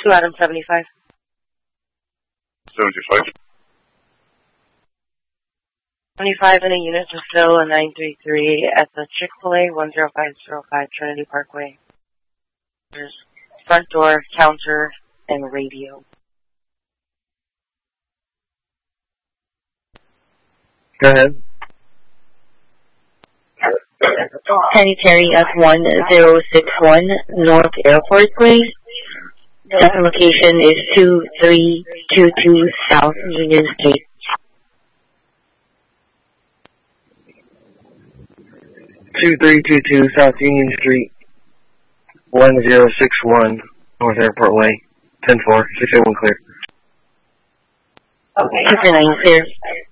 2 Adam 75. 75. 25 in a unit to fill a 933 at the Chick-fil-A 10505 Trinity Parkway. There's front door, counter, and radio. Go ahead. Sanitary F1061 North Airport Way. The location is 2322 South Union Street. 2322 South Union Street, 1061 North Airport Way, 10-4, 681 clear. Okay. 249 clear.